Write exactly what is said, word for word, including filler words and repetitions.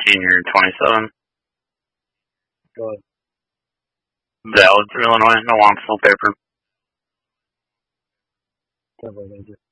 Senior twenty-seven. Go ahead. Valid through Illinois, no on full paper. Definitely, thank you.